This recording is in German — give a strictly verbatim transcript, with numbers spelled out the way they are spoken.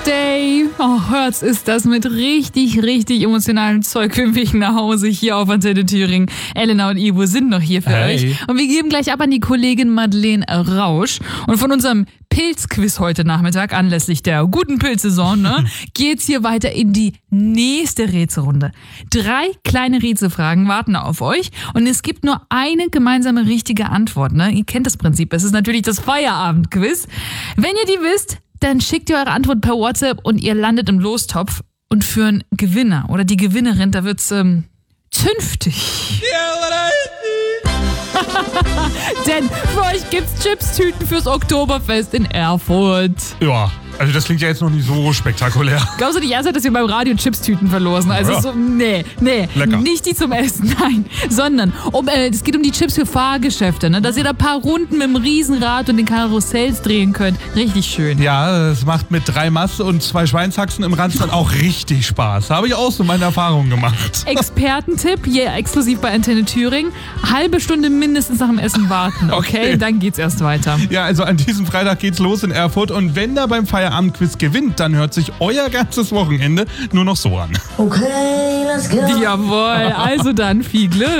Day. Oh, hört's, ist das mit richtig, richtig emotionalem Zeug für mich nach Hause hier auf Antenne Thüringen. Elena und Ivo sind noch hier für Hey. euch. Und wir geben gleich ab an die Kollegin Madeleine Rausch. Und von unserem Pilzquiz heute Nachmittag, anlässlich der guten Pilzsaison, ne, geht's hier weiter in die nächste Rätselrunde. Drei kleine Rätselfragen warten auf euch und es gibt nur eine gemeinsame richtige Antwort. Ne? Ihr kennt das Prinzip, es ist natürlich das Feierabendquiz. Wenn ihr die wisst, dann schickt ihr eure Antwort per WhatsApp und ihr landet im Lostopf. Und für einen Gewinner oder die Gewinnerin, da wird's ähm, zünftig. Denn für euch gibt's Chipstüten fürs Oktoberfest in Erfurt. Ja, also das klingt ja jetzt noch nicht so spektakulär. Glaubst du nicht ernsthaft, dass wir beim Radio Chipstüten verlosen? Also Ja. so, nee, nee, Lecker. nicht die zum Essen, nein. Sondern, um, äh, es geht um die Chips für Fahrgeschäfte, ne? Dass ihr da ein paar Runden mit dem Riesenrad und den Karussells drehen könnt. Richtig schön. Ja, es macht mit drei Masse und zwei Schweinshaxen im Ranz dann auch richtig Spaß. Da habe ich auch so meine Erfahrungen gemacht. Expertentipp, hier exklusiv bei Antenne Thüringen. Halbe Stunde mindestens nach dem Essen warten, okay? Okay. Dann geht's erst weiter. Ja, also an diesem Freitag geht's los in Erfurt und wenn da beim Feierabendquiz gewinnt, dann hört sich euer ganzes Wochenende nur noch so an. Okay, let's go. Jawohl, also dann viel Glück.